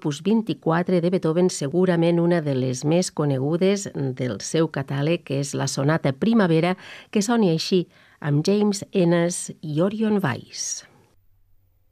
l'opus 24 de Beethoven, segurament una de les més conegudes del seu catàleg, que és la sonata Primavera, que soni així amb James Ennis i Orion Weiss.